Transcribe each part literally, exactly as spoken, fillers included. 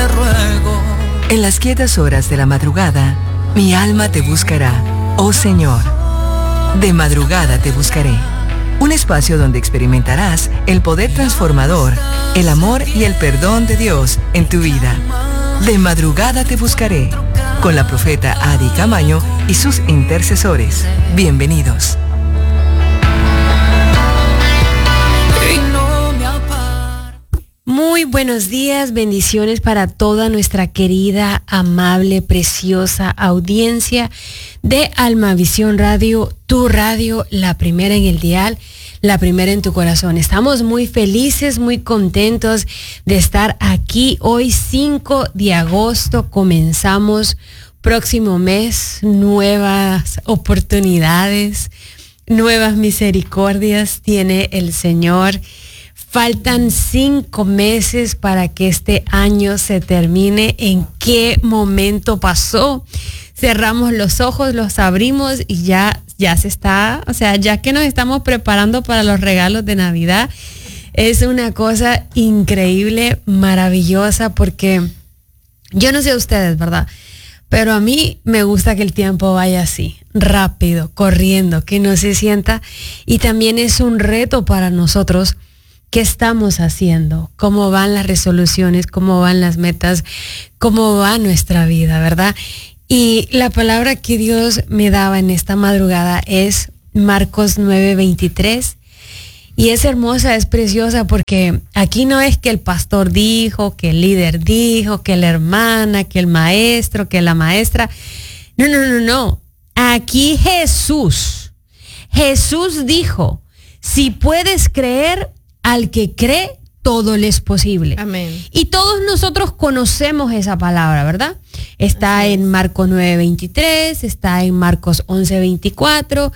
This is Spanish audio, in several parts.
te ruego. En las quietas horas de la madrugada, mi alma te buscará, oh Señor. De madrugada te buscaré. Un espacio donde experimentarás el poder transformador, el amor y el perdón de Dios en tu vida. De madrugada te buscaré, con la profeta Adi Camaño y sus intercesores. Bienvenidos. Muy buenos días, bendiciones para toda nuestra querida, amable, preciosa audiencia de Almavisión Radio, tu radio, la primera en el dial, la primera en tu corazón. Estamos muy felices, muy contentos de estar aquí hoy, cinco de agosto. Comenzamos próximo mes, nuevas oportunidades, nuevas misericordias tiene el Señor. Faltan cinco meses para que este año se termine. ¿En qué momento pasó? Cerramos los ojos, los abrimos y ya, ya se está, o sea, ya que nos estamos preparando para los regalos de Navidad. Es una cosa increíble, maravillosa, porque yo no sé ustedes, ¿verdad? Pero a mí me gusta que el tiempo vaya así, rápido, corriendo, que no se sienta. Y también es un reto para nosotros. ¿Qué estamos haciendo? ¿Cómo van las resoluciones? ¿Cómo van las metas? ¿Cómo va nuestra vida, verdad? Y la palabra que Dios me daba en esta madrugada es Marcos nueve veintitrés. Y es hermosa, es preciosa, porque aquí no es que el pastor dijo, que el líder dijo, que la hermana, que el maestro, que la maestra. No, no, no, no. Aquí Jesús. Jesús dijo, si puedes creer, al que cree, todo le es posible. Amén. Y todos nosotros conocemos esa palabra, ¿verdad? Está Así en es. Marcos nueve veintitrés, está en Marcos once veinticuatro,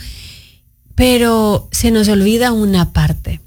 pero se nos olvida una parte.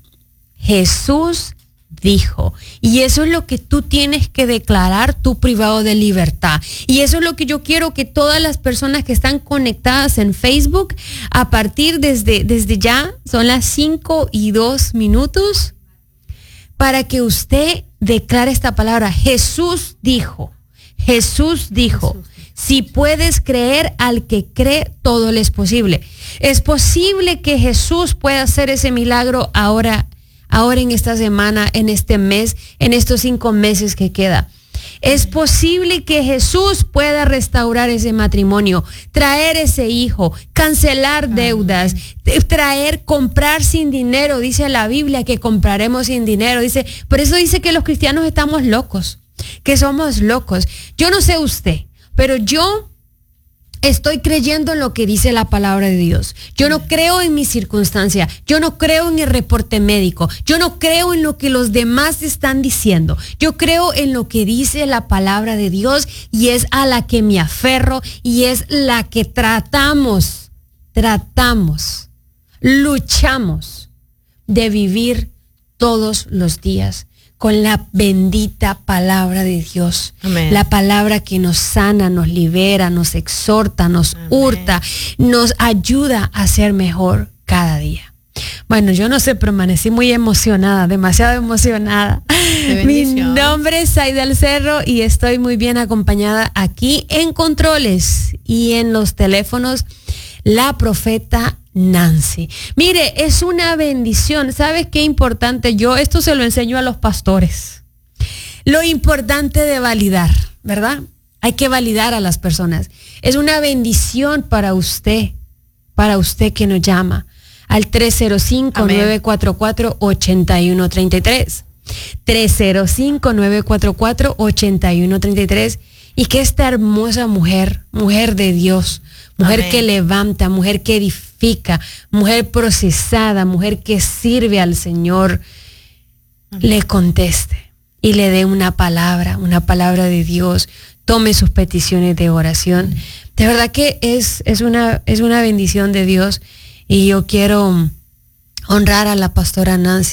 Jesús dijo, y eso es lo que tú tienes que declarar, tu privado de libertad. Y eso es lo que yo quiero que todas las personas que están conectadas en Facebook, a partir desde, desde ya, son las cinco y dos minutos, para que usted declare esta palabra. Jesús dijo, Jesús dijo, Jesús. Si puedes creer, al que cree, todo le es posible. Es posible que Jesús pueda hacer ese milagro ahora ahora en esta semana, en este mes, en estos cinco meses que queda. Es posible que Jesús pueda restaurar ese matrimonio, traer ese hijo, cancelar deudas, traer, comprar sin dinero. Dice la Biblia que compraremos sin dinero. Dice, por eso dice que los cristianos estamos locos, que somos locos. Yo no sé usted, pero yo estoy creyendo en lo que dice la palabra de Dios. Yo no creo en mi circunstancia. Yo no creo en el reporte médico. Yo no creo en lo que los demás están diciendo. Yo creo en lo que dice la palabra de Dios, y es a la que me aferro, y es la que tratamos, tratamos, luchamos de vivir todos los días con la bendita palabra de Dios. Amén. La palabra que nos sana, nos libera, nos exhorta, nos Amén. Hurta, nos ayuda a ser mejor cada día. Bueno, yo no sé, permanecí muy emocionada, demasiado emocionada. Mi nombre es Zaida El Cerro y estoy muy bien acompañada aquí en controles y en los teléfonos, la profeta Nancy. Mire, es una bendición. ¿Sabes qué importante? Yo esto se lo enseño a los pastores. Lo importante de validar, ¿verdad? Hay que validar a las personas. Es una bendición para usted, para usted que nos llama al tres cero cinco, nueve cuatro cuatro, ocho uno tres tres. tres cero cinco, nueve cuatro cuatro, ocho uno tres tres. Y que esta hermosa mujer, mujer de Dios, mujer Amén. Que levanta, mujer que edifica, mujer procesada, mujer que sirve al Señor, Amén. Le conteste y le dé una palabra, una palabra de Dios. Tome sus peticiones de oración. Amén. De verdad que es, es, una, es una bendición de Dios, y yo quiero honrar a la pastora Nancy,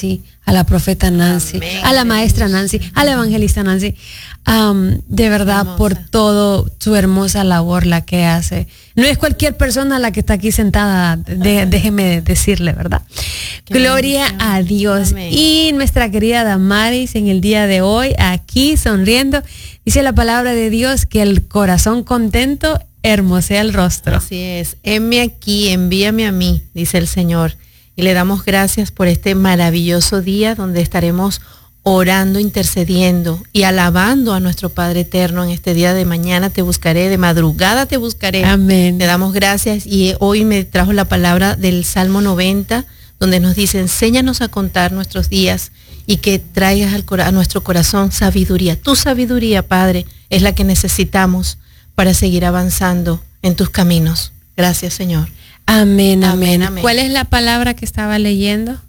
a la profeta Nancy, amén, a la maestra Nancy, a la evangelista Nancy, um, de verdad hermosa. Por todo su hermosa labor la que hace. No es cualquier persona la que está aquí sentada, de, déjeme decirle, ¿verdad? Qué Gloria bendición. A Dios. Amén. Y nuestra querida Damaris en el día de hoy, aquí sonriendo, dice la palabra de Dios que el corazón contento hermosea el rostro. Así es. Heme aquí, envíame a mí, dice el Señor. Y le damos gracias por este maravilloso día donde estaremos orando, intercediendo y alabando a nuestro Padre Eterno en este día de mañana. Te buscaré, de madrugada te buscaré. Amén. Le damos gracias y hoy me trajo la palabra del Salmo noventa, donde nos dice, enséñanos a contar nuestros días y que traigas al cora- a nuestro corazón sabiduría. Tu sabiduría, Padre, es la que necesitamos para seguir avanzando en tus caminos. Gracias, Señor. Amén, amén, amén. ¿Cuál es la palabra que estaba leyendo?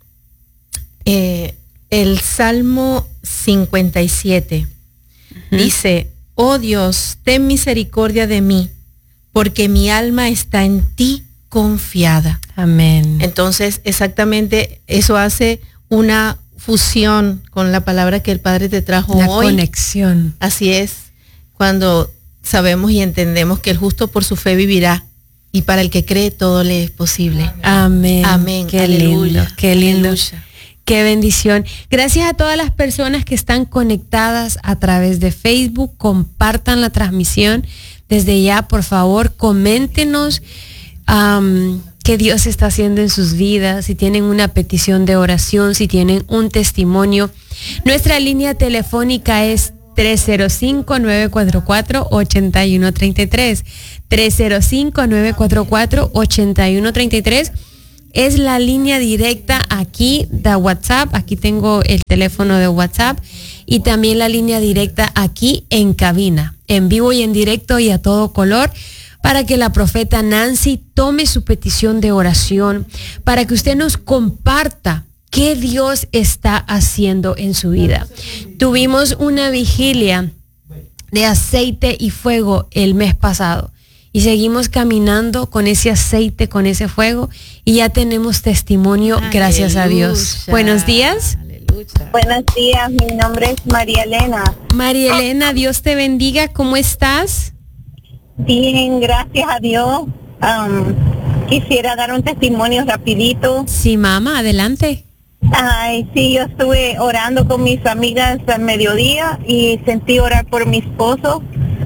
Eh, el Salmo cincuenta y siete uh-huh. dice, oh Dios, ten misericordia de mí, porque mi alma está en ti confiada. Amén. Entonces, exactamente eso hace una fusión con la palabra que el Padre te trajo la hoy. La conexión. Así es, cuando sabemos y entendemos que el justo por su fe vivirá. Y para el que cree todo le es posible. Amén. Amén. Qué Aleluya. lindo, qué lindo. Aleluya. Qué bendición. Gracias a todas las personas que están conectadas a través de Facebook. Compartan la transmisión. Desde ya, por favor, coméntenos um, qué Dios está haciendo en sus vidas. Si tienen una petición de oración, si tienen un testimonio. Nuestra línea telefónica es tres cero cinco, nueve cuatro cuatro, ocho uno tres tres. tres cero cinco, nueve cuatro cuatro, ocho uno tres tres es la línea directa aquí de WhatsApp. Aquí tengo el teléfono de WhatsApp y también la línea directa aquí en cabina, en vivo y en directo y a todo color, para que la profeta Nancy tome su petición de oración, para que usted nos comparta qué Dios está haciendo en su vida. Tuvimos una vigilia de aceite y fuego el mes pasado y seguimos caminando con ese aceite, con ese fuego, y ya tenemos testimonio, aleluya, gracias a Dios. Buenos días. Aleluya. Buenos días, mi nombre es María Elena. María Elena, Dios te bendiga, ¿cómo estás? Bien, gracias a Dios. Um, quisiera dar un testimonio rapidito. Sí, mamá, adelante. Ay, sí, yo estuve orando con mis amigas al mediodía y sentí orar por mi esposo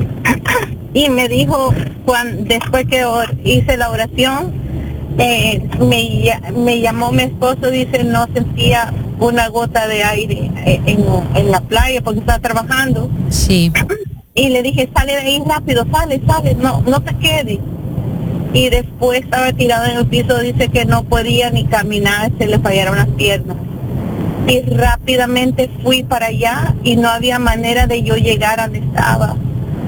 y me dijo, cuando, después que or, hice la oración, eh, me, me llamó mi esposo, dice, no sentía una gota de aire en, en la playa porque estaba trabajando. Sí. Y le dije, sale de ahí rápido, sale, sale, no, no te quedes. Y después estaba tirado en el piso, dice que no podía ni caminar, se le fallaron las piernas. Y rápidamente fui para allá y no había manera de yo llegar a donde estaba.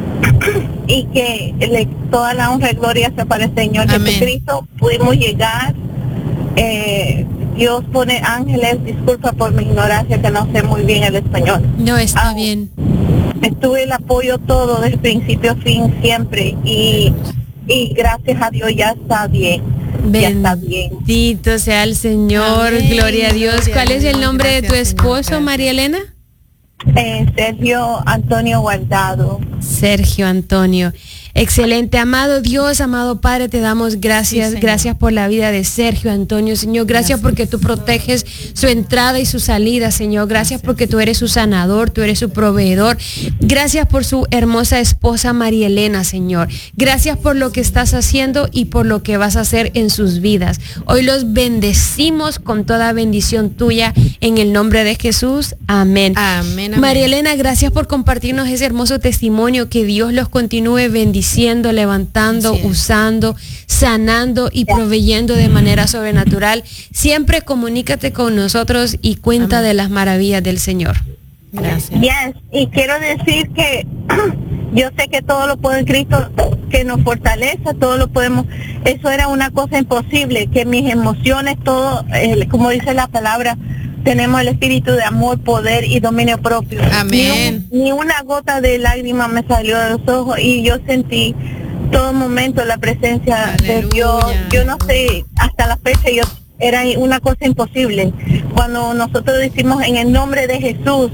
Y que le, toda la honra y gloria sea para el Señor Jesucristo. Pudimos llegar. Eh, Dios pone ángeles, disculpa por mi ignorancia que no sé muy bien el español. No, está ah, bien. Estuve el apoyo todo desde principio a fin siempre y... Y gracias a Dios ya está bien. Ya está bien. Bendito sea el Señor. Amén. Gloria a Dios. Gloria ¿Cuál es el nombre gracias, de tu esposo, Señor, María Elena? Eh, Sergio Antonio Guardado. Sergio Antonio. Excelente, amado Dios, amado Padre, te damos gracias, sí, gracias por la vida de Sergio Antonio, Señor, gracias, gracias porque tú proteges su entrada y su salida, Señor, gracias, gracias porque tú eres su sanador, tú eres su proveedor, gracias por su hermosa esposa María Elena, Señor, gracias por lo que estás haciendo y por lo que vas a hacer en sus vidas. Hoy los bendecimos con toda bendición tuya en el nombre de Jesús, amén. Amén, amén. María Elena, gracias por compartirnos ese hermoso testimonio, que Dios los continúe bendiciendo, levantando, sí, usando, sanando y proveyendo de manera sobrenatural. Siempre comunícate con nosotros y cuenta Amén. De las maravillas del Señor. Gracias. Yes. Y quiero decir que yo sé que todo lo puedo en Cristo que nos fortalece, todo lo podemos. Eso era una cosa imposible, que mis emociones, todo, eh, como dice la palabra, tenemos el espíritu de amor, poder y dominio propio. Amén. Ni, un, ni una gota de lágrima me salió de los ojos y yo sentí todo momento la presencia Aleluya. De Dios. Yo no sé, hasta la fecha yo era una cosa imposible. Cuando nosotros decimos en el nombre de Jesús,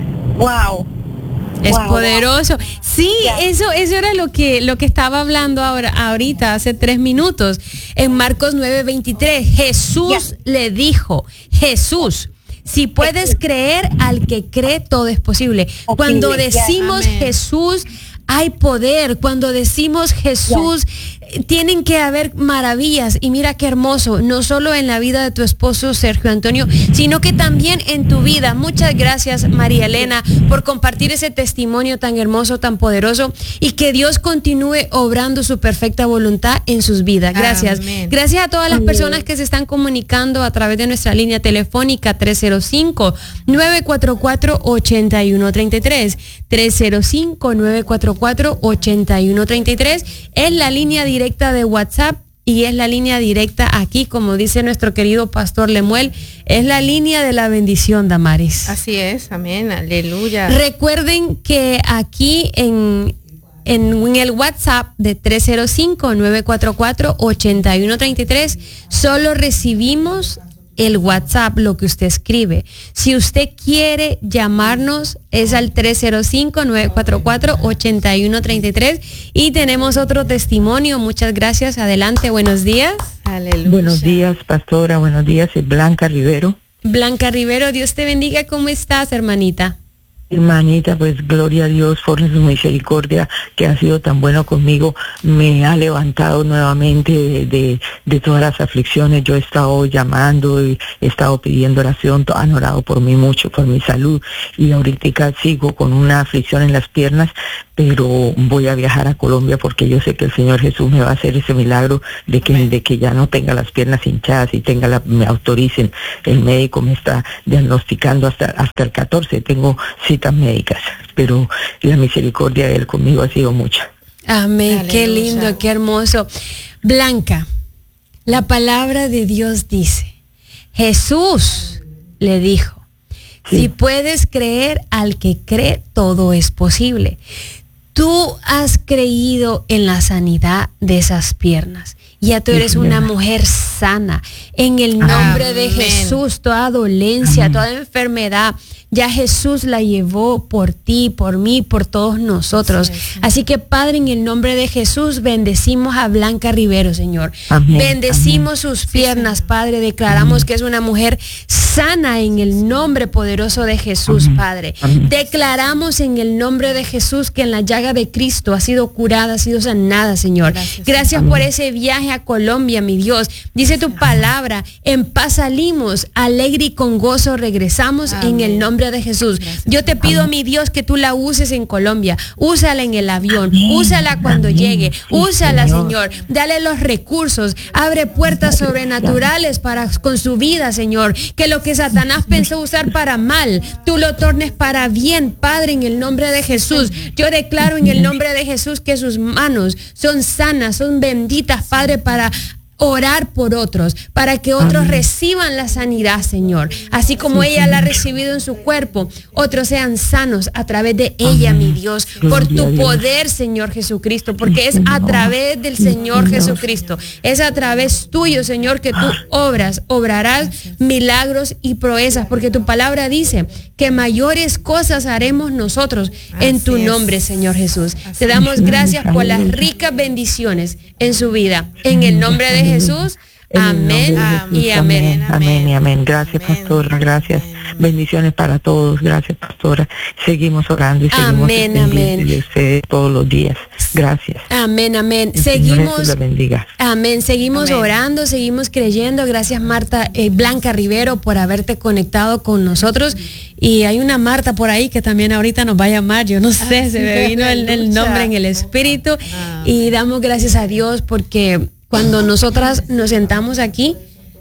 wow. Es wow, poderoso. Wow. Sí, yeah. eso, eso era lo que, lo que estaba hablando ahora, ahorita, hace tres minutos. En Marcos nueve veintitrés, Jesús yeah. le dijo, Jesús, si puedes creer, al que cree todo es posible. Okay. Cuando decimos yeah. Jesús, hay poder. Cuando decimos Jesús, yeah. tienen que haber maravillas. Y mira qué hermoso, no solo en la vida de tu esposo Sergio Antonio, sino que también en tu vida. Muchas gracias, María Elena, por compartir ese testimonio tan hermoso, tan poderoso, y que Dios continúe obrando su perfecta voluntad en sus vidas. Gracias. Amén. Gracias a todas las personas que se están comunicando a través de nuestra línea telefónica tres cero cinco, nueve cuatro cuatro, ocho uno tres tres, tres cero cinco, nueve cuatro cuatro, ocho uno tres tres. Es la línea directa de WhatsApp y es la línea directa aquí, como dice nuestro querido pastor Lemuel, es la línea de la bendición, Damaris. Así es, amén, aleluya. Recuerden que aquí en, en, en el WhatsApp de tres cero cinco, nueve cuatro cuatro, ocho uno tres tres solo recibimos el WhatsApp, lo que usted escribe. Si usted quiere llamarnos, es al tres cero cinco, nueve cuatro cuatro, ocho uno tres tres. Y tenemos otro testimonio. Muchas gracias. Adelante, buenos días. Aleluya. Buenos días, pastora. Buenos días, es Blanca Rivero. Blanca Rivero, Dios te bendiga. ¿Cómo estás, hermanita? Hermanita, pues gloria a Dios por su misericordia, que ha sido tan bueno conmigo. Me ha levantado nuevamente de, de, de todas las aflicciones. Yo he estado llamando y he estado pidiendo oración. Han orado por mí mucho, por mi salud. Y ahorita sigo con una aflicción en las piernas, pero voy a viajar a Colombia porque yo sé que el Señor Jesús me va a hacer ese milagro de que, de que ya no tenga las piernas hinchadas y tenga la, me autoricen. El médico me está diagnosticando hasta, hasta el catorce. Tengo citas médicas, pero la misericordia de Él conmigo ha sido mucha. Amén. Aleluya. Qué lindo, qué hermoso. Blanca, la palabra de Dios dice, Jesús le dijo, sí. Si puedes creer, al que cree, todo es posible. Tú has creído en la sanidad de esas piernas. Ya tú eres una mujer sana. En el nombre Amén. De Jesús, toda dolencia, Amén. Toda enfermedad, ya Jesús la llevó por ti, por mí, por todos nosotros. Sí, sí. Así que, Padre, en el nombre de Jesús, bendecimos a Blanca Rivero, Señor. Amén. Bendecimos Amén. Sus piernas, sí, Padre. Declaramos Amén. Que es una mujer sana en el nombre poderoso de Jesús, Amén. Padre. Amén. Declaramos en el nombre de Jesús que en la llaga de Cristo ha sido curada, ha sido sanada, Señor. Gracias, Gracias por ese viaje a Colombia, mi Dios. Dice tu palabra, en paz salimos, alegre y con gozo regresamos. Amén. En el nombre de Jesús. Gracias. Yo te pido, Amén. Mi Dios, que tú la uses en Colombia. Úsala en el avión, Amén. Úsala cuando Amén. Llegue, sí, úsala, Señor. Señor. Dale los recursos, abre puertas sobrenaturales para con su vida, Señor. Que lo que Satanás pensó usar para mal, tú lo tornes para bien, Padre, en el nombre de Jesús. Yo declaro en el nombre de Jesús que sus manos son sanas, son benditas, Padre, para orar por otros, para que otros Amén. Reciban la sanidad, Señor. Así como sí, ella la ha recibido en su cuerpo, otros sean sanos a través de ella, Amén. Mi Dios, por tu poder, Señor Jesucristo, porque es a través del Señor Jesucristo, es a través tuyo, Señor, que tú obras, obrarás milagros y proezas, porque tu palabra dice que mayores cosas haremos nosotros en tu nombre, Señor Jesús. Te damos gracias por las ricas bendiciones en su vida, en el nombre de Jesús, amén, amén y amén. Amén y amén. Gracias, pastora, gracias. Bendiciones para todos, gracias, pastora. Seguimos orando y seguimos amén, amén. De ustedes todos los días. Gracias. Amén, amén. El seguimos, la bendiga. Amén. Seguimos amén. Orando, seguimos creyendo. Gracias, Marta eh, Blanca Rivero, por haberte conectado con nosotros. Y hay una Marta por ahí que también ahorita nos va a llamar, yo no sé, se me vino el, el nombre en el espíritu. Y damos gracias a Dios porque cuando nosotras nos sentamos aquí,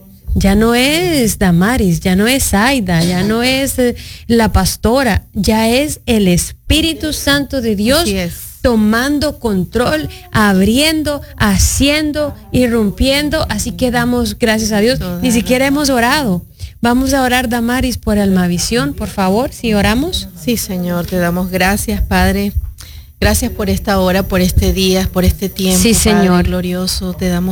ya no es Damaris, ya no es Aida, ya no es eh, la pastora, ya es el Espíritu Santo de Dios tomando control, abriendo, haciendo, irrumpiendo. Así que damos gracias a Dios. Ni siquiera hemos orado. Vamos a orar, Damaris, por Almavisión, por favor, si oramos. Sí, Señor, te damos gracias, Padre. Gracias por esta hora, por este día, por este tiempo, sí, Señor. Padre glorioso. Te damos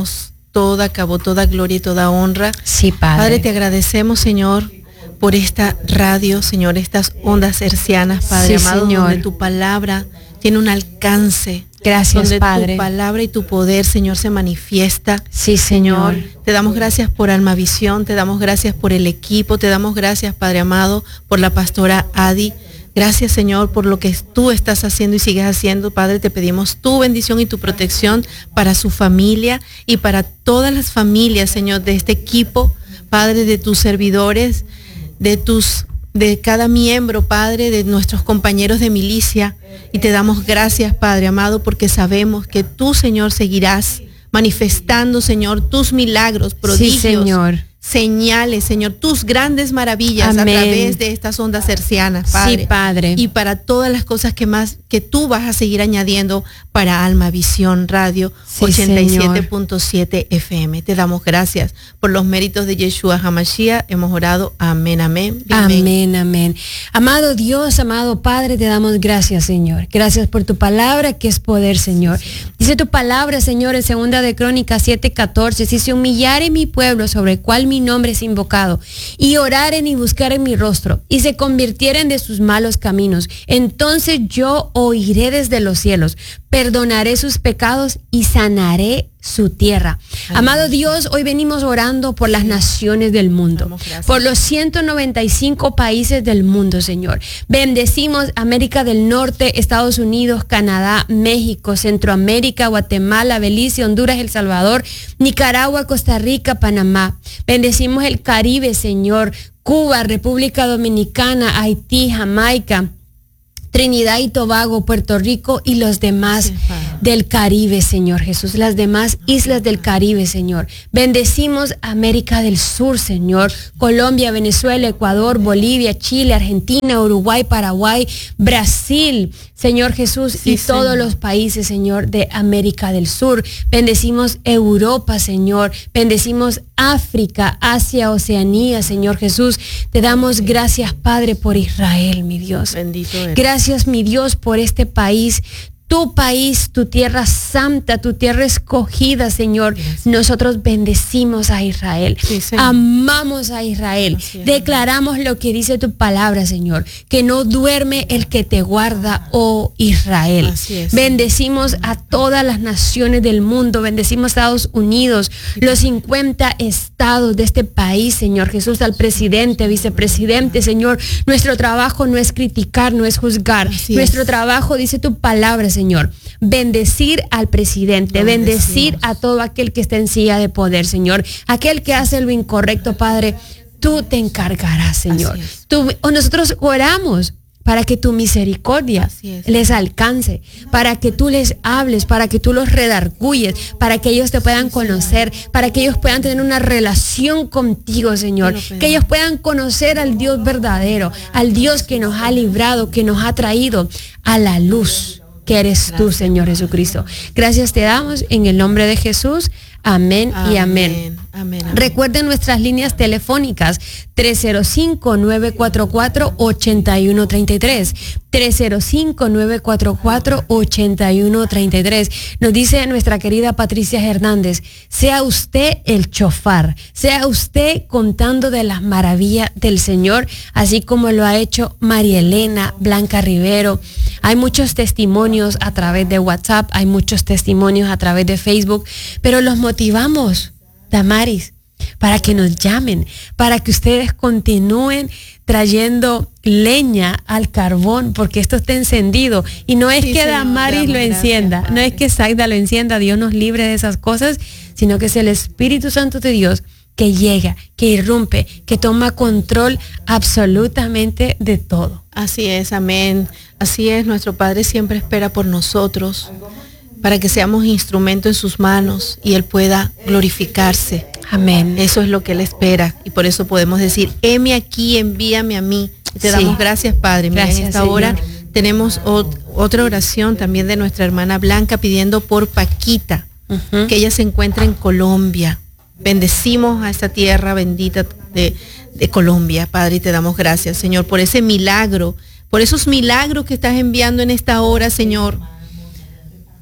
toda, acabó toda gloria y toda honra. Sí, Padre. Padre, te agradecemos, Señor, por esta radio, Señor, estas ondas hercianas, Padre Sí, amado, Señor. donde tu palabra tiene un alcance. Gracias, donde Padre. tu palabra y tu poder, Señor, se manifiesta. Sí, Señor. Te damos gracias por Almavisión, te damos gracias por el equipo, te damos gracias, Padre amado, por la pastora Adi. Gracias, Señor, por lo que tú estás haciendo y sigues haciendo. Padre, te pedimos tu bendición y tu protección para su familia y para todas las familias, Señor, de este equipo, Padre, de tus servidores, de tus, de cada miembro, Padre, de nuestros compañeros de milicia. Y te damos gracias, Padre amado, porque sabemos que tú, Señor, seguirás manifestando, Señor, tus milagros, prodigios, Sí, Señor. señales, Señor, tus grandes maravillas Amén. a través de estas ondas hercianas, Padre. Sí, Padre. Y para todas las cosas que más que tú vas a seguir añadiendo para Almavisión Radio Sí, ochenta y siete Señor. punto siete F M. Te damos gracias por los méritos de Yeshua HaMashiach. Hemos orado. Amén, amén. Amén, amén. Amado Dios, amado Padre, te damos gracias, Señor. Gracias por tu palabra, que es poder, Señor. Dice tu palabra, Señor, en segunda de Crónicas siete catorce, si se humillare mi pueblo sobre el cual mi nombre es invocado, y oraren y buscaren mi rostro, y se convirtieren de sus malos caminos, entonces yo oiré desde los cielos, perdonaré sus pecados y sanaré su tierra. Amén. Amado Dios, hoy venimos orando por las naciones del mundo, Damos gracias. por los ciento noventa y cinco países del mundo, Señor. Bendecimos América del Norte, Estados Unidos, Canadá, México, Centroamérica, Guatemala, Belice, Honduras, El Salvador, Nicaragua, Costa Rica, Panamá. Bendecimos el Caribe, Señor, Cuba, República Dominicana, Haití, Jamaica, Trinidad y Tobago, Puerto Rico y los demás Sí, Padre. del Caribe, Señor Jesús, las demás islas del Caribe, Señor. Bendecimos América del Sur, Señor, Colombia, Venezuela, Ecuador, Bolivia, Chile, Argentina, Uruguay, Paraguay, Brasil, Señor Jesús, Sí, y todos Señor. los países, Señor, de América del Sur. Bendecimos Europa, Señor. Bendecimos África, Asia, Oceanía, Señor Jesús. Te damos gracias, Padre, por Israel, mi Dios. Bendito eres. Gracias, mi Dios, por este país, tu país, tu tierra santa, tu tierra escogida, Señor. Gracias. Nosotros bendecimos a Israel, Sí, Señor. amamos a Israel, Así es. declaramos lo que dice tu palabra, Señor, que no duerme el que te guarda, oh Israel. Así es. Bendecimos a todas las naciones del mundo, bendecimos a Estados Unidos, los cincuenta estados de este país, Señor Jesús, al presidente, vicepresidente, Señor. Nuestro trabajo no es criticar, no es juzgar. Así Nuestro es. trabajo, dice tu palabra, Señor, bendecir al presidente, Lo bendecir bendecimos. a todo aquel que está en silla de poder, Señor. Aquel que hace lo incorrecto, Padre, tú te encargarás, Señor. Así es. Tú, o nosotros oramos para que tu misericordia Así es. les alcance, para que tú les hables, para que tú los redarguyes, para que ellos te puedan conocer, para que ellos puedan tener una relación contigo, Señor, Te lo pedimos. que ellos puedan conocer al Dios verdadero, al Dios que nos ha librado, que nos ha traído a la luz, que eres tú, Señor Jesucristo. Gracias te damos en el nombre de Jesús. Amén, y amén. Amén, amén. Recuerden nuestras líneas telefónicas tres cero cinco, nueve cuatro cuatro, ocho uno tres tres, tres cero cinco, nueve cuatro cuatro, ocho uno tres tres. Nos dice nuestra querida Patricia Hernández, sea usted el chofar, sea usted contando de las maravillas del Señor, así como lo ha hecho María Elena, Blanca Rivero. Hay muchos testimonios a través de WhatsApp, hay muchos testimonios a través de Facebook, pero los motivamos, Damaris, para que nos llamen, para que ustedes continúen trayendo leña al carbón, porque esto está encendido. Y no es Sí, que Señor, Damaris te lo damos encienda, gracias, no es Padre. que Zaida lo encienda, Dios nos libre de esas cosas, sino que es el Espíritu Santo de Dios que llega, que irrumpe, que toma control absolutamente de todo. Así es, amén. Así es, nuestro Padre siempre espera por nosotros para que seamos instrumento en sus manos y Él pueda glorificarse. Amén. Eso es lo que Él espera y por eso podemos decir, heme aquí, envíame a mí. Y te Sí. damos gracias, Padre. Mira, Gracias, en esta Señor. hora tenemos ot- otra oración también de nuestra hermana Blanca pidiendo por Paquita, Ujú. que ella se encuentra en Colombia. Bendecimos a esta tierra bendita de, de Colombia, Padre, y te damos gracias, Señor, por ese milagro, por esos milagros que estás enviando en esta hora, Señor.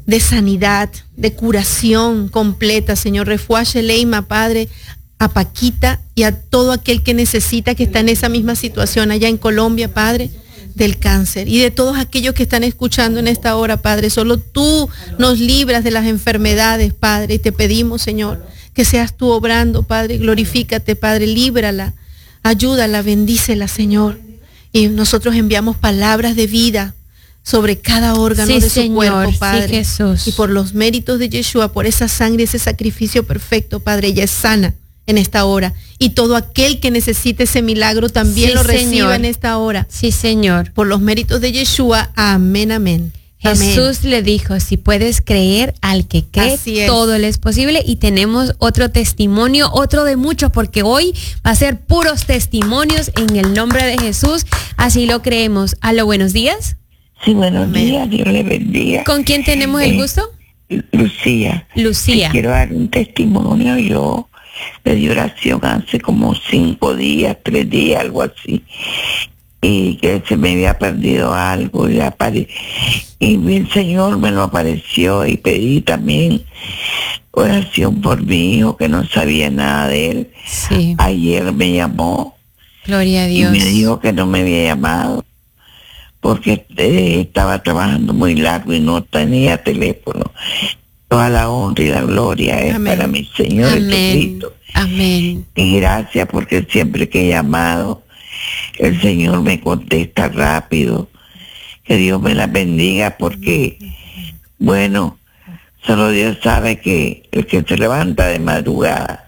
de sanidad, de curación completa, Señor. Refuaje Leima, Padre, a Paquita y a todo aquel que necesita, que está en esa misma situación allá en Colombia, Padre, del cáncer, y de todos aquellos que están escuchando en esta hora, Padre. Solo tú nos libras de las enfermedades, Padre, y te pedimos, Señor, que seas tú obrando, Padre. Glorifícate, Padre, líbrala, ayúdala, bendícela, Señor. Y nosotros enviamos palabras de vida sobre cada órgano sí, de su Señor, cuerpo, Padre. Sí, Jesús. Y por los méritos de Yeshua, por esa sangre, ese sacrificio perfecto, Padre, ella es sana en esta hora. Y todo aquel que necesite ese milagro también sí, lo reciba Señor. en esta hora. Sí, Señor. Por los méritos de Yeshua, amén, amén. Jesús Amén. le dijo, si puedes creer, al que cree, todo le es posible. Y tenemos otro testimonio, otro de muchos, porque hoy va a ser puros testimonios en el nombre de Jesús. Así lo creemos. Aló, buenos días. Sí, buenos Amén. días, Dios le bendiga. ¿Con quién tenemos el Eh, gusto? Lucía. Lucía. Te quiero dar un testimonio. Yo pedí oración hace como cinco días, tres días, algo así. Y que se me había perdido algo. Y, apare- y el Señor me lo apareció y pedí también oración por mi hijo, que no sabía nada de él. Sí. Ayer me llamó Gloria a y Dios. me dijo que no me había llamado porque eh, estaba trabajando muy largo y no tenía teléfono. Toda la honra y la gloria es Amén. para mi Señor Amén. Jesucristo. Amén. Y gracias porque siempre que he llamado, el Señor me contesta rápido. Que Dios me la bendiga porque, bueno, solo Dios sabe que el que se levanta de madrugada,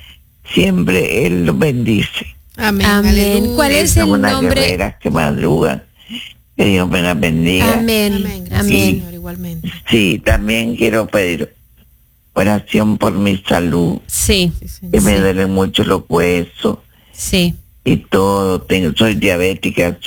siempre Él lo bendice. Amén. Amén. Aleluya. ¿Cuál es Son el unas nombre? guerreras que madrugan. Que Dios me la bendiga. Amén. Amén. Gracias, Amén. Señor, igualmente. Sí, también quiero pedir oración por mi salud, Sí, Sí, Señor. que me duelen mucho los huesos sí. y todo. Tengo, soy diabética,